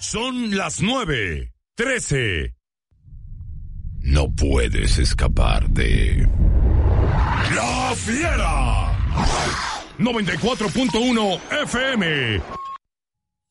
Son las 9:13. No puedes escapar de La Fiera. 94.1 FM.